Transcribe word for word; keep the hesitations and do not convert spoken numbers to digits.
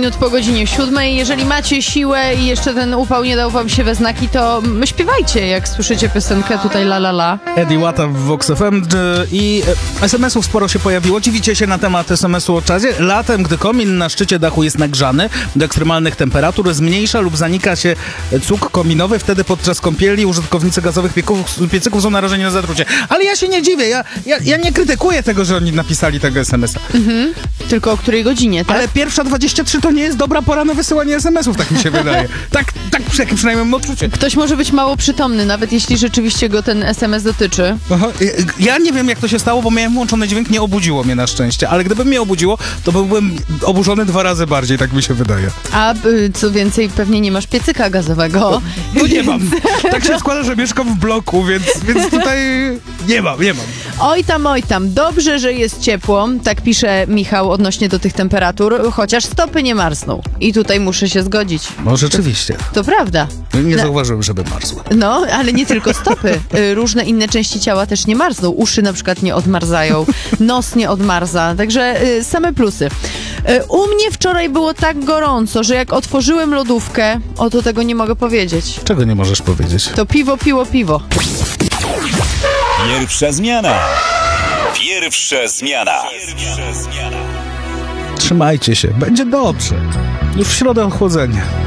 minut po godzinie siódmej. Jeżeli macie siłę i jeszcze ten upał nie dał wam się we znaki, to śpiewajcie, jak słyszycie piosenkę tutaj la la la. Eddie Łata w Vox F M i es em esów sporo się pojawiło. Dziwicie się na temat es em esu o czasie. Latem, gdy komin na szczycie dachu jest nagrzany do ekstremalnych temperatur, zmniejsza lub zanika się cuk kominowy. Wtedy podczas kąpieli użytkownicy gazowych pieków, piecyków są narażeni na zatrucie. Ale ja się nie dziwię. Ja, ja, ja nie krytykuję tego, że oni napisali tego es em esa. Mhm. Tylko o której godzinie, tak? Ale pierwsza dwadzieścia trzy to nie jest dobra pora na wysyłanie es em esów, tak mi się wydaje. Tak, tak przynajmniej mam odczucie. Ktoś może być mało przytomny, nawet jeśli rzeczywiście go ten es em es dotyczy. Aha. Ja nie wiem, jak to się stało, bo miałem włączony dźwięk, nie obudziło mnie na szczęście, ale gdyby mnie obudziło, to byłbym oburzony dwa razy bardziej, tak mi się wydaje. A y, co więcej, pewnie nie masz piecyka gazowego. No nie mam. Tak się składa, że mieszkam w bloku, więc, więc tutaj nie mam, nie mam. Oj tam, oj tam, dobrze, że jest ciepło, tak pisze Michał odnośnie do tych temperatur, chociaż stopy nie marzną. I tutaj muszę się zgodzić. No rzeczywiście. To prawda. Nie No. zauważyłem, żeby marzły. No, ale nie tylko stopy. Y, Różne inne części ciała też nie marzną. Uszy na przykład nie odmarzają, nos nie odmarza, także y, same plusy. Y, U mnie wczoraj było tak gorąco, że jak otworzyłem lodówkę, o to tego nie mogę powiedzieć. Czego nie możesz powiedzieć? To piwo, piło, piwo. Pierwsza zmiana. Pierwsza zmiana. Pierwsza zmiana. Trzymajcie się, będzie dobrze. Już w środę ochłodzenie.